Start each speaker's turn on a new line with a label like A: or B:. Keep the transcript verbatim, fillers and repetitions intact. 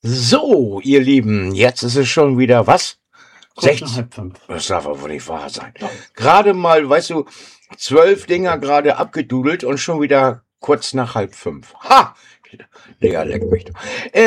A: So, ihr Lieben, jetzt ist es schon wieder was?
B: Kurz nach halb fünf.
A: Das darf aber wohl nicht wahr sein. Ja. Gerade mal, weißt du, zwölf Dinger gerade abgedudelt und schon wieder kurz nach halb fünf. Ha! Digga, leck mich doch. Äh,